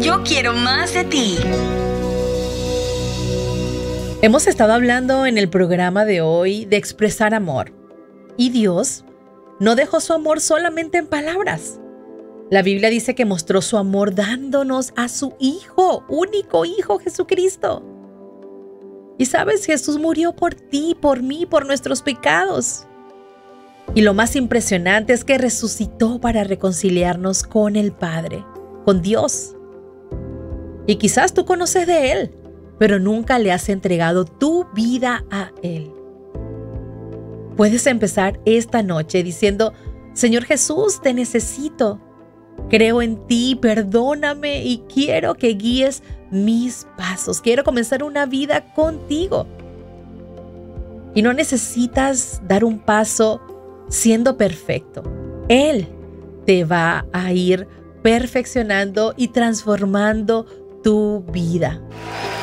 Yo quiero más de ti. Hemos estado hablando en el programa de hoy de expresar amor. Y Dios no dejó su amor solamente en palabras. La Biblia dice que mostró su amor dándonos a su Hijo, único Hijo, Jesucristo. Y sabes, Jesús murió por ti, por mí, por nuestros pecados. Y lo más impresionante es que resucitó para reconciliarnos con el Padre, con Dios. Y quizás tú conoces de Él, pero nunca le has entregado tu vida a Él. Puedes empezar esta noche diciendo: Señor Jesús, te necesito. Creo en ti, perdóname y quiero que guíes mis pasos. Quiero comenzar una vida contigo. Y no necesitas dar un paso siendo perfecto. Él te va a ir perfeccionando y transformando tu vida.